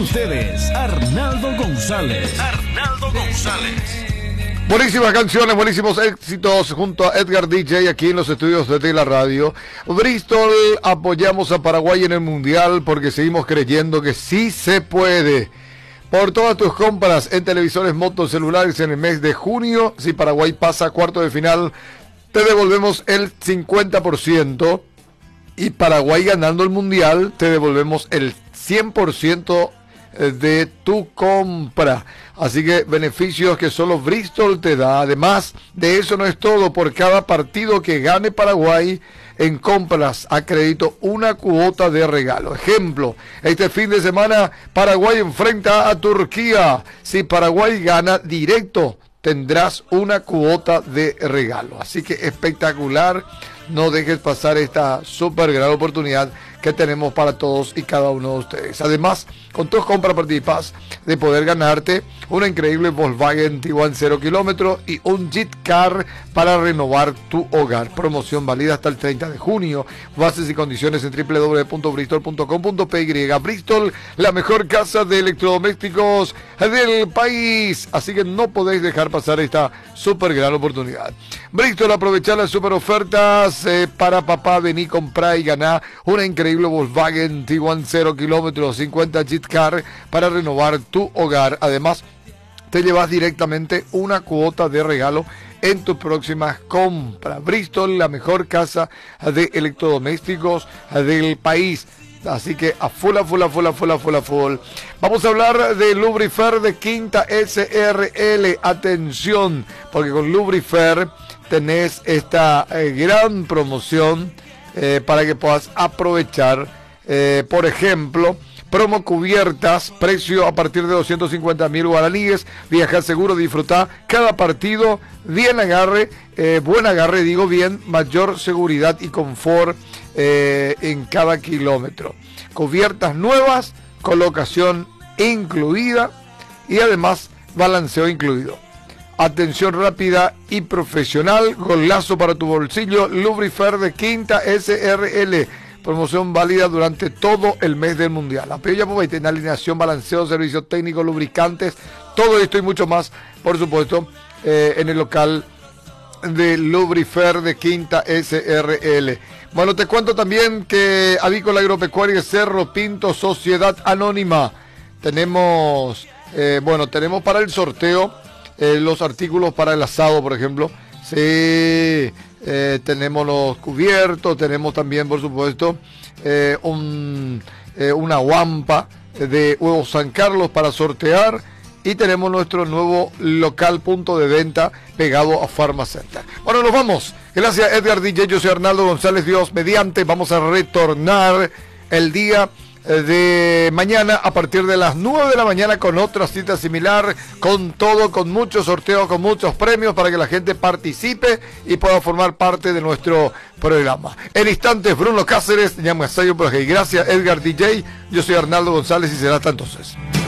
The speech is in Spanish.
ustedes, Arnaldo González. Buenísimas canciones, buenísimos éxitos junto a Edgar DJ aquí en los estudios de la radio. Bristol, apoyamos a Paraguay en el Mundial porque seguimos creyendo que sí se puede. Por todas tus compras en televisores, motos, celulares en el mes de junio, si Paraguay pasa a cuarto de final, te devolvemos el 50%. Y Paraguay ganando el Mundial, te devolvemos el 100% de tu compra. Así que beneficios que solo Bristol te da. Además de eso no es todo. Por cada partido que gane Paraguay en compras a crédito, una cuota de regalo. Ejemplo, este fin de semana Paraguay enfrenta a Turquía. Si Paraguay gana directo, tendrás una cuota de regalo. Así que espectacular. No dejes pasar esta súper gran oportunidad que tenemos para todos y cada uno de ustedes. Además, con tus compras participas de poder ganarte una increíble Volkswagen Tiguan 0 kilómetros y un Jeep Car para renovar tu hogar. Promoción válida hasta el 30 de junio. Bases y condiciones en www.bristol.com.py. Bristol, la mejor casa de electrodomésticos del país. Así que no podéis dejar pasar esta súper gran oportunidad. Bristol, aprovechar las super ofertas para papá. Vení, comprar y ganar una increíble Volkswagen Tiguan 0 kilómetros, 50 Jeep Car para renovar tu hogar. Además, te llevas directamente una cuota de regalo en tus próximas compras. Bristol, la mejor casa de electrodomésticos del país. Así que a full. Vamos a hablar de Lubrifer de Quinta SRL. Atención, porque con Lubrifer tenés esta gran promoción para que puedas aprovechar. Por ejemplo, promo cubiertas, precio a partir de 250.000 guaraníes. Viajar seguro, disfrutar cada partido, bien agarre, buen agarre, digo bien, mayor seguridad y confort en cada kilómetro. Cubiertas nuevas, colocación incluida y además balanceo incluido. Atención rápida y profesional, golazo para tu bolsillo. Lubrifer de Quinta SRL. Promoción válida durante todo el mes del Mundial. Apoyo en alineación, balanceo, servicios técnicos, lubricantes, todo esto y mucho más, por supuesto, en el local de Lubrifer de Quinta SRL. Bueno, te cuento también que Avícola Agropecuaria Cerro Pinto, Sociedad Anónima. Tenemos para el sorteo los artículos para el asado, por ejemplo. Sí. Tenemos los cubiertos, tenemos también, por supuesto, una guampa de Huevos San Carlos para sortear y tenemos nuestro nuevo local punto de venta pegado a Farmacenter. Bueno, nos vamos. Gracias, Edgar DJ. Yo soy Arnaldo González. Dios mediante, vamos a retornar el día de mañana a partir de las 9 de la mañana con otra cita similar, con todo, con muchos sorteos, con muchos premios para que la gente participe y pueda formar parte de nuestro programa. En instantes, Bruno Cáceres, gracias Edgar DJ, yo soy Arnaldo González y será hasta entonces.